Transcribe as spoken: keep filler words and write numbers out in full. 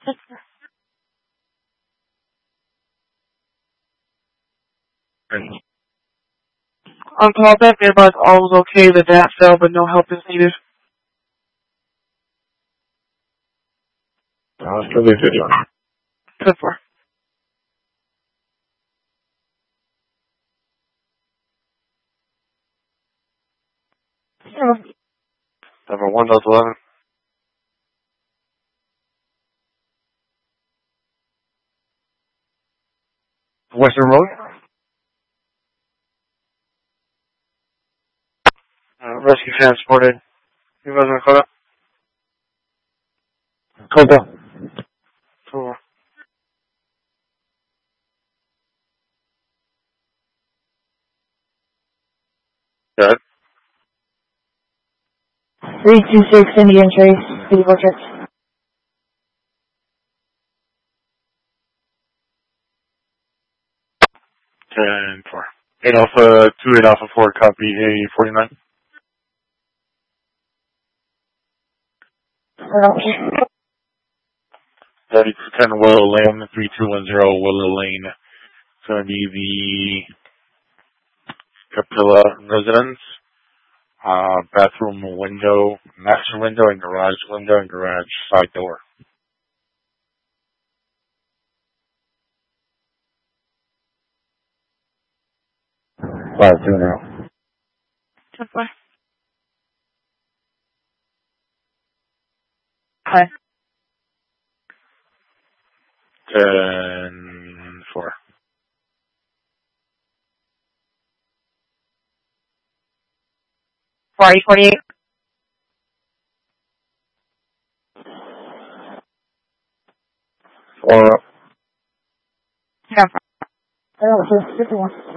On call back, advise all was okay, the D A T fell, but no help is needed. I'll still leave video. ten four. Number one, those eleven. Western Road. Uh, rescue transported. You guys want to call up? Call up. Four. Good. three two six Indian Trace, City Portraits. ten four. eight Alpha two, eight Alpha four, copy A forty-nine. thirty-two ten Willow Lane, three two one zero Willow Lane. It's going to be the Capilla residence. Uh, bathroom window, master window, and garage window, and garage side door. Five two now. ten four. Hi. ten four. forty forty-eight. Four up. Yeah. I don't know, fifty-one.